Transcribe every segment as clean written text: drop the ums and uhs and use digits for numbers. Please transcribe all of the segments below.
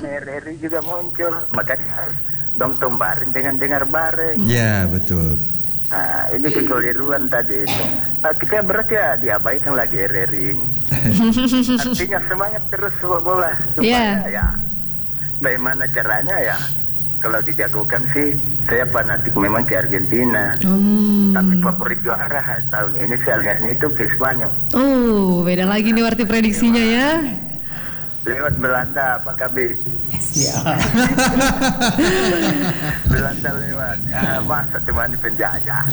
dan RRI juga muncul, makanya harus dong tombarin dengan dengar bareng. Ya, betul. Nah, ini kekeliruan tadi itu. Kita berarti ya diabaikan lagi RRI ini. Artinya semangat terus sepak bola supaya ya bagaimana caranya ya. Kalau dijagokan sih saya fanatik memang ke Argentina. Tapi favorit juara tahun ini saya lihatnya itu ke Spanyol. Oh, beda lagi nih arti prediksinya ya. Lewat Belanda Pak Kabir. Ya. Belanda lewat. Masa temani penjajah.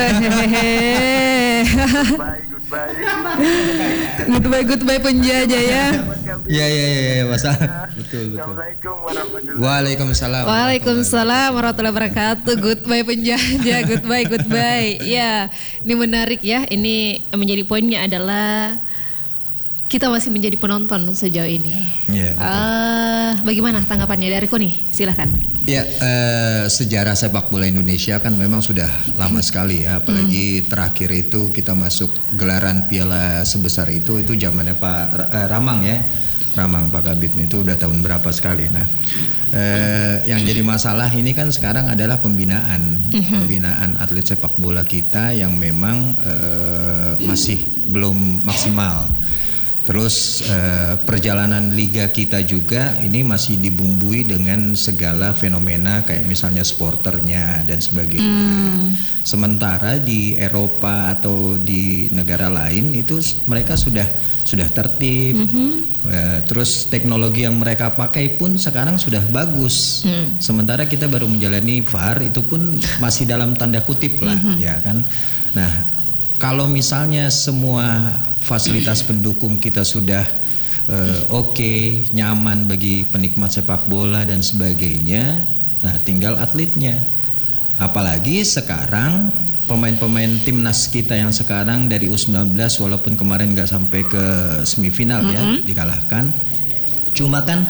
Goodbye penjajah ya. Ya, Mas. Betul. Assalamualaikum warahmatullahi Waalaikumsalam. Waalaikumsalam warahmatullahi wabarakatuh. Goodbye penjajah, goodbye. Ya, ini menarik ya. Ini menjadi poinnya adalah kita masih menjadi penonton sejauh ini. Ya, bagaimana tanggapannya dari Koni? Silahkan. Ya, sejarah sepak bola Indonesia kan memang sudah lama sekali ya. Apalagi terakhir itu kita masuk gelaran piala sebesar itu zamannya Pak Ramang ya. Ramang Pak Kabit itu udah tahun berapa sekali. Nah, yang jadi masalah ini kan sekarang adalah pembinaan atlet sepak bola kita yang memang masih belum maksimal. Terus perjalanan liga kita juga ini masih dibumbui dengan segala fenomena kayak misalnya supporternya dan sebagainya. Sementara di Eropa atau di negara lain itu mereka sudah tertib. Terus teknologi yang mereka pakai pun sekarang sudah bagus. Sementara kita baru menjalani VAR, itu pun masih dalam tanda kutip lah, ya kan. Nah, kalau misalnya semua fasilitas pendukung kita sudah oke, nyaman bagi penikmat sepak bola dan sebagainya, nah tinggal atletnya. Apalagi sekarang pemain-pemain timnas kita yang sekarang dari U19 walaupun kemarin nggak sampai ke semifinal ya, dikalahkan. Cuma kan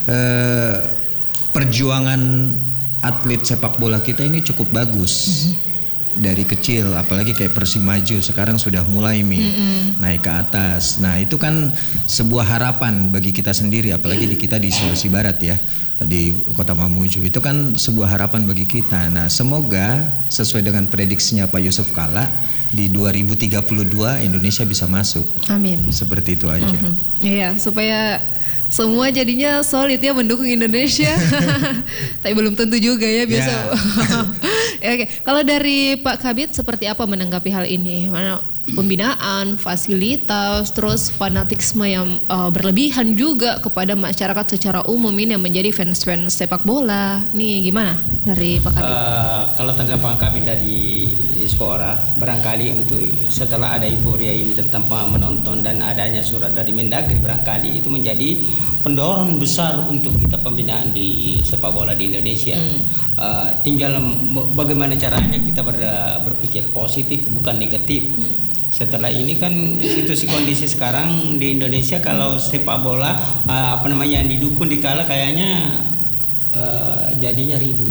perjuangan atlet sepak bola kita ini cukup bagus. Dari kecil, apalagi kayak Persimaju sekarang sudah mulai naik ke atas. Nah, itu kan sebuah harapan bagi kita sendiri, apalagi kita di Sulawesi Barat ya, di Kota Mamuju. Itu kan sebuah harapan bagi kita. Nah, semoga sesuai dengan prediksinya Pak Yusuf Kalla di 2032 Indonesia bisa masuk. Amin. Seperti itu aja. Iya, supaya semua jadinya solid ya mendukung Indonesia. Tapi belum tentu juga ya biasa. Oke, kalau dari Pak Kabit seperti apa menanggapi hal ini? Mana pembinaan, fasilitas, terus fanatisme yang berlebihan juga kepada masyarakat secara umum ini yang menjadi fans sepak bola. Ini gimana dari Pak Kabit? Kalau tanggapan kami dari Dispora, barangkali untuk setelah ada euforia ini tentang menonton dan adanya surat dari Mendagri, barangkali itu menjadi pendorong besar untuk kita pembinaan di sepak bola di Indonesia. Tinggal bagaimana caranya kita berpikir positif bukan negatif. Setelah ini kan situasi kondisi sekarang di Indonesia, kalau sepak bola yang didukung dikala kayaknya jadinya ribut,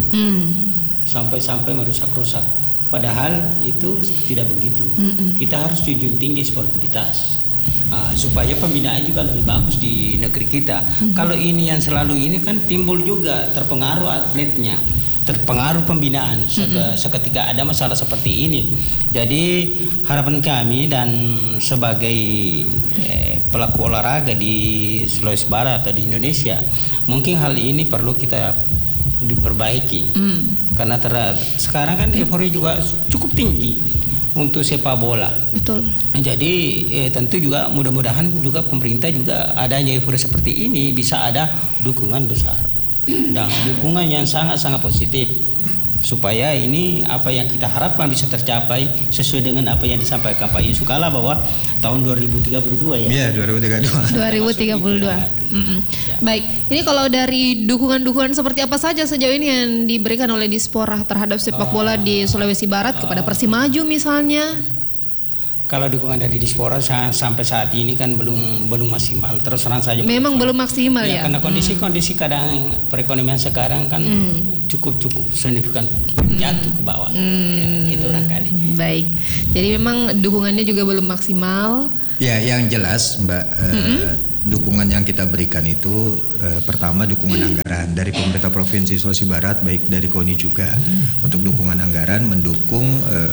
sampai merusak-rusak. Padahal itu tidak begitu. Kita harus junjung tinggi sportivitas supaya pembinaan juga lebih bagus di negeri kita. Kalau ini yang selalu ini kan timbul juga terpengaruh atletnya, terpengaruh pembinaan seketika ada masalah seperti ini. Jadi harapan kami dan sebagai pelaku olahraga di Sulawesi Barat atau di Indonesia, mungkin hal ini perlu kita diperbaiki. Karena sekarang kan euforia juga cukup tinggi untuk sepak bola. Betul. Jadi tentu juga mudah-mudahan juga pemerintah juga adanya euforia seperti ini bisa ada dukungan besar dan dukungan yang sangat-sangat positif supaya ini apa yang kita harapkan bisa tercapai sesuai dengan apa yang disampaikan Pak Yusuf Kalla bahwa tahun 2032 ya. Iya, 2032. Ya. Baik, ini kalau dari dukungan-dukungan seperti apa saja sejauh ini yang diberikan oleh Dispora terhadap sepak bola di Sulawesi Barat kepada Persimaju misalnya? Kalau dukungan dari Dispora sampai saat ini kan belum maksimal. Terus terang saja. Memang belum maksimal ya. Karena kondisi kadang perekonomian sekarang kan cukup signifikan jatuh ke bawah. Itu barangkali. Baik. Jadi memang dukungannya juga belum maksimal. Ya, yang jelas Mbak, dukungan yang kita berikan itu pertama dukungan anggaran dari pemerintah Provinsi Sulawesi Barat, baik dari KONI juga untuk dukungan anggaran mendukung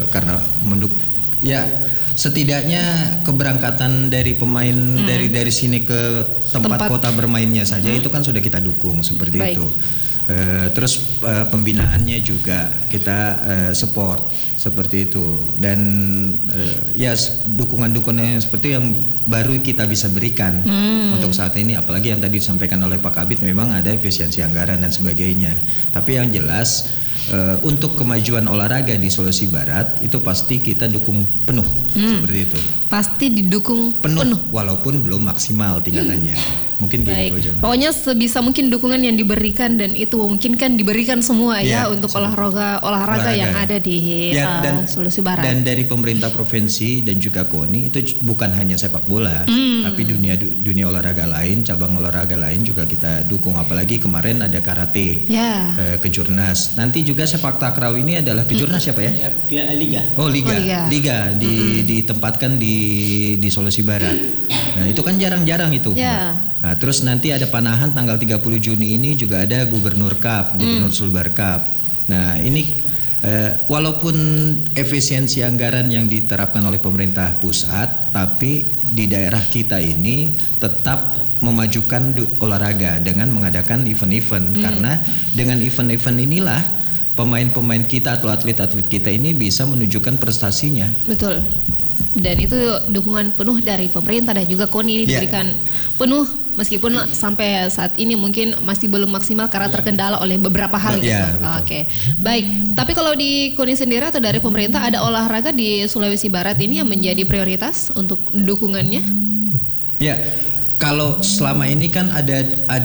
ya setidaknya keberangkatan dari pemain dari sini ke tempat kota bermainnya saja itu kan sudah kita dukung seperti itu. Terus pembinaannya juga kita support seperti itu, dan ya dukungan-dukungan seperti yang baru kita bisa berikan untuk saat ini, apalagi yang tadi disampaikan oleh Pak Kabid memang ada efisiensi anggaran dan sebagainya, tapi yang jelas untuk kemajuan olahraga di Sulawesi Barat itu pasti kita dukung penuh seperti itu. Pasti didukung penuh. Walaupun belum maksimal tingkatannya. Mungkin baik. Gitu aja. Pokoknya sebisa mungkin dukungan yang diberikan dan itu memungkinkan diberikan semua ya untuk olahraga yang ada di Sulawesi Barat. Dan dari pemerintah provinsi dan juga KONI itu bukan hanya sepak bola, tapi dunia olahraga lain, cabang olahraga lain juga kita dukung. Apalagi kemarin ada karate, kejurnas. Nanti juga sepak takraw ini adalah kejurnas siapa ya? Liga. Oh liga ditempatkan di Sulawesi Barat. Nah itu kan jarang-jarang itu. Nah, terus nanti ada panahan tanggal 30 Juni ini juga ada Gubernur Cup, Gubernur Sulbar Cup. Nah ini walaupun efisiensi anggaran yang diterapkan oleh pemerintah pusat, tapi di daerah kita ini tetap memajukan olahraga dengan mengadakan event-event. Karena dengan event-event inilah pemain-pemain kita atau atlet-atlet kita ini bisa menunjukkan prestasinya. Betul. Dan itu dukungan penuh dari pemerintah dan juga KONI ini diberikan penuh, meskipun sampai saat ini mungkin masih belum maksimal karena terkendala oleh beberapa hal gitu. Oke. Baik. Tapi kalau di KONI sendiri atau dari pemerintah ada olahraga di Sulawesi Barat ini yang menjadi prioritas untuk dukungannya? Ya. Kalau selama ini kan ada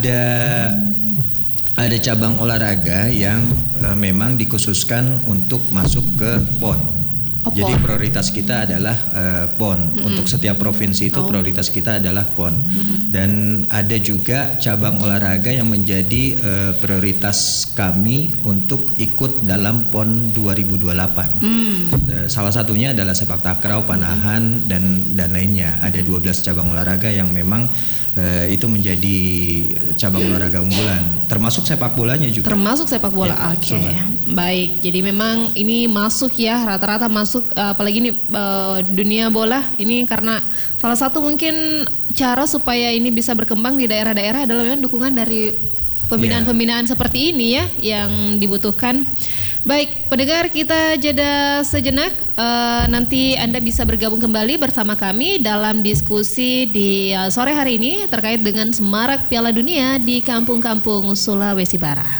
cabang olahraga yang memang dikhususkan untuk masuk ke PON. Jadi prioritas kita adalah PON. Untuk setiap provinsi itu prioritas kita adalah PON. Dan ada juga cabang olahraga yang menjadi prioritas kami untuk ikut dalam PON 2028. Salah satunya adalah sepak takraw, panahan dan lainnya. Ada 12 cabang olahraga yang memang itu menjadi cabang olahraga unggulan, termasuk sepak bolanya juga. Termasuk sepak bola. Oke. Baik. Jadi memang ini masuk ya, rata-rata masuk, apalagi ini dunia bola ini, karena salah satu mungkin cara supaya ini bisa berkembang di daerah-daerah adalah memang dukungan dari pembinaan-pembinaan seperti ini ya yang dibutuhkan. Baik, pendengar, kita jeda sejenak. Nanti Anda bisa bergabung kembali bersama kami dalam diskusi di sore hari ini terkait dengan semarak Piala Dunia di kampung-kampung Sulawesi Barat.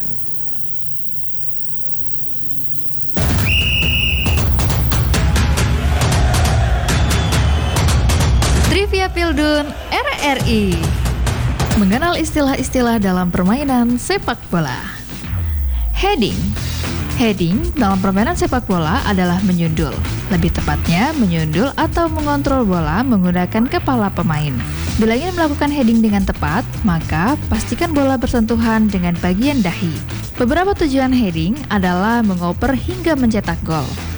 Trivia Pildun RRI. Mengenal istilah-istilah dalam permainan sepak bola. Heading dalam permainan sepak bola adalah menyundul. Lebih tepatnya menyundul atau mengontrol bola menggunakan kepala pemain. Bila ingin melakukan heading dengan tepat, maka pastikan bola bersentuhan dengan bagian dahi. Beberapa tujuan heading adalah mengoper hingga mencetak gol.